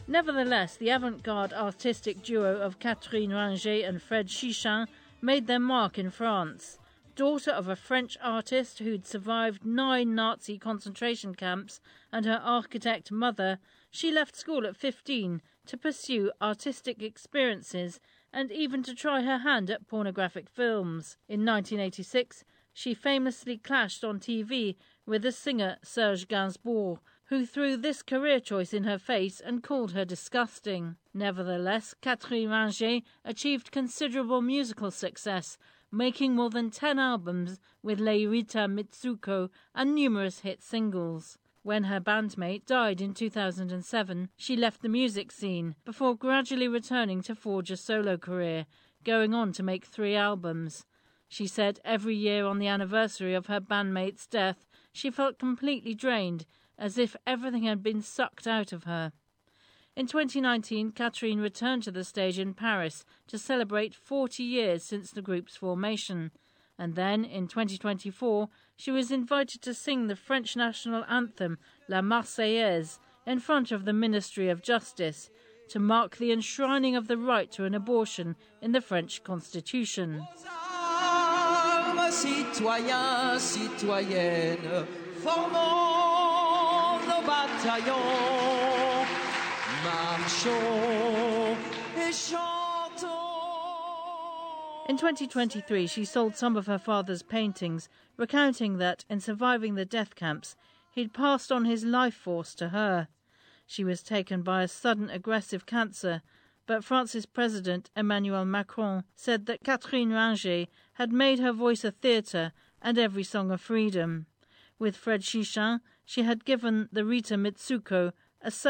Nevertheless, the avant-garde artistic duo of Catherine Ringer and Fred Chichin made their mark in France. Daughter of a French artist who'd survived 9 Nazi concentration camps and her architect mother, she left school at 15 to pursue artistic experiences and even to try her hand at pornographic films. In 1986, she famously clashed on TV with the singer Serge Gainsbourg, who threw this career choice in her face and called her disgusting. Nevertheless, Catherine Ringer achieved considerable musical success, making more than 10 albums with Leirita Mitsuko and numerous hit singles. When her bandmate died in 2007, she left the music scene before gradually returning to forge a solo career, going on to make 3 albums. She said every year on the anniversary of her bandmate's death, she felt completely drained, as if everything had been sucked out of her. In 2019, Catherine returned to the stage in Paris to celebrate 40 years since the group's formation. And then, in 2024, she was invited to sing the French national anthem, La Marseillaise, in front of the Ministry of Justice, to mark the enshrining of the right to an abortion in the French constitution. Citoyens, citoyennes, formons nos bataillons, marchons et chantons. In 2023, she sold some of her father's paintings, recounting that, in surviving the death camps, he'd passed on his life force to her. She was taken by a sudden aggressive cancer, but France's President Emmanuel Macron said that Catherine Ringer had made her voice a theatre and every song a freedom. With Fred Chichin, she had given the Rita Mitsuko a